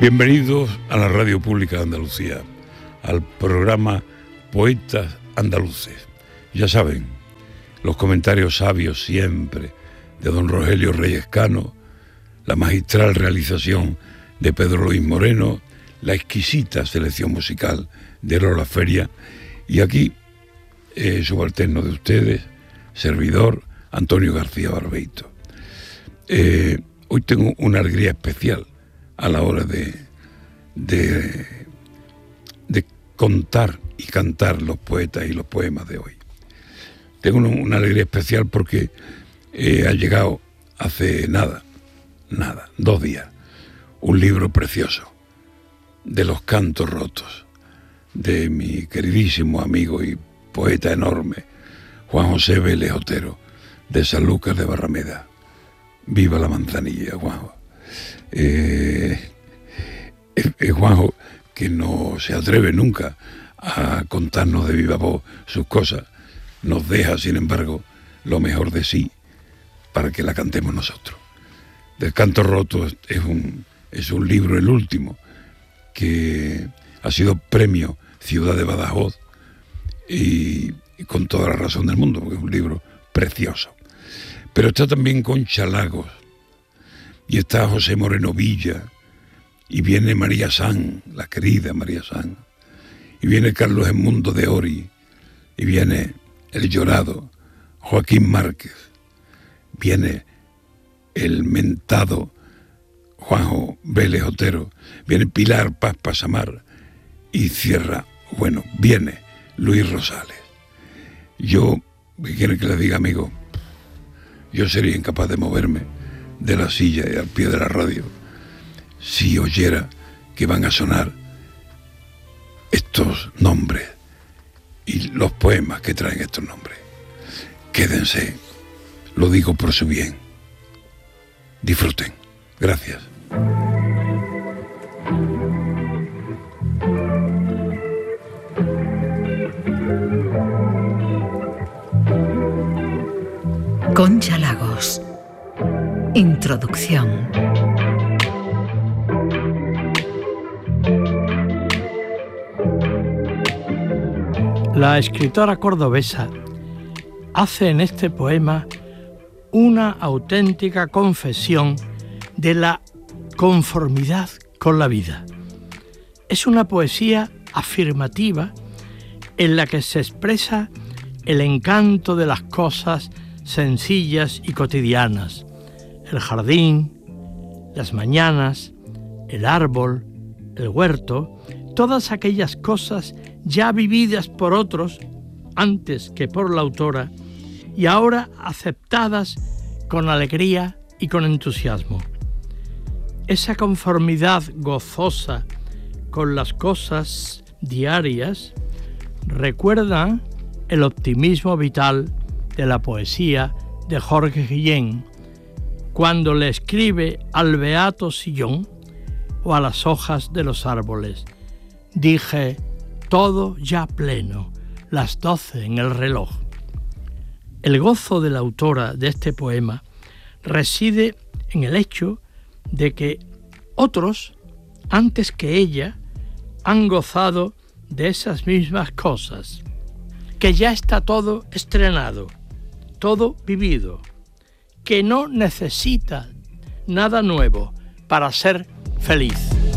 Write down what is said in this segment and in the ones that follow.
Bienvenidos a la Radio Pública de Andalucía, al programa Poetas Andaluces. Ya saben, los comentarios sabios siempre de don Rogelio Reyes Cano, la magistral realización de Pedro Luis Moreno, la exquisita selección musical de Lola Feria, y aquí, subalterno de ustedes, servidor Antonio García Barbeito. Hoy tengo una alegría especial a la hora de contar y cantar los poetas y los poemas de hoy. Tengo una alegría especial porque ha llegado hace nada, 2 días, un libro precioso de los cantos rotos de mi queridísimo amigo y poeta enorme Juan José Vélez Otero, de Sanlúcar de Barrameda. Viva la manzanilla, Juanjo. Juanjo, que no se atreve nunca a contarnos de viva voz sus cosas, nos deja, sin embargo, lo mejor de sí para que la cantemos nosotros. Del Canto Roto es un libro, el último, que ha sido premio Ciudad de Badajoz, y con toda la razón del mundo, porque es un libro precioso. Pero está también Concha Lagos, y está José Moreno Villa, y viene María San, la querida María San, y viene Carlos Edmundo de Ori, y viene el llorado Joaquín Márquez, viene el mentado Juanjo Vélez Otero, viene Pilar Paz Pasamar, y cierra, viene Luis Rosales. Yo, ¿qué quieren que les diga, amigo? Yo sería incapaz de moverme de la silla y al pie de la radio si oyera que van a sonar estos nombres y los poemas que traen estos nombres. Quédense, lo digo por su bien. Disfruten. Gracias. Concha Lagos. Introducción. La escritora cordobesa hace en este poema una auténtica confesión de la conformidad con la vida. Es una poesía afirmativa en la que se expresa el encanto de las cosas sencillas y cotidianas: el jardín, las mañanas, el árbol, el huerto, todas aquellas cosas ya vividas por otros antes que por la autora y ahora aceptadas con alegría y con entusiasmo. Esa conformidad gozosa con las cosas diarias recuerda el optimismo vital de la poesía de Jorge Guillén, cuando le escribe al beato sillón o a las hojas de los árboles: dije, todo ya pleno, las 12 en el reloj. El gozo de la autora de este poema reside en el hecho de que otros, antes que ella, han gozado de esas mismas cosas, que ya está todo estrenado, todo vivido, que no necesita nada nuevo para ser feliz.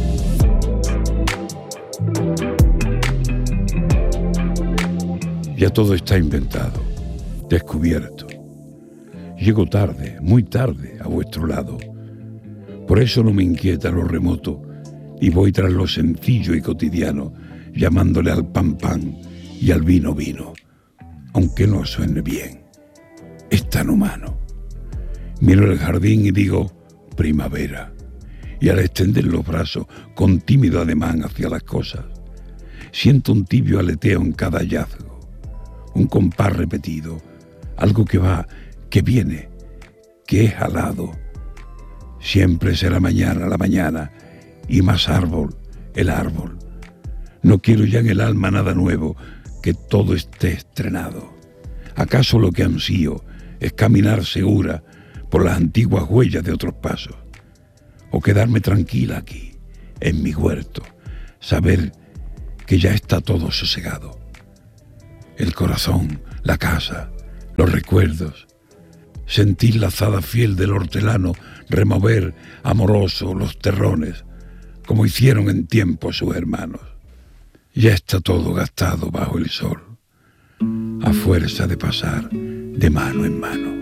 Ya todo está inventado, descubierto. Llego tarde, muy tarde, a vuestro lado. Por eso no me inquieta lo remoto y voy tras lo sencillo y cotidiano, llamándole al pan pan y al vino vino, aunque no suene bien. Es tan humano. Miro el jardín y digo primavera, y al extender los brazos con tímido ademán hacia las cosas, siento un tibio aleteo en cada hallazgo, un compás repetido, algo que va, que viene, que es alado. Siempre será mañana la mañana, y más árbol el árbol. No quiero ya en el alma nada nuevo, que todo esté estrenado. ¿Acaso lo que ansío es caminar segura por las antiguas huellas de otros pasos? ¿O quedarme tranquila aquí, en mi huerto, saber que ya está todo sosegado. El corazón, la casa, los recuerdos, sentir la azada fiel del hortelano remover amoroso los terrones, como hicieron en tiempo sus hermanos. Ya está todo gastado bajo el sol, a fuerza de pasar de mano en mano.